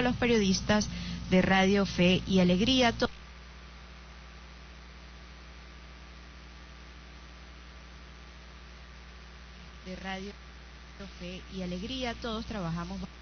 los periodistas de Radio Fe y Alegría. De Radio Fe y Alegría, todos trabajamos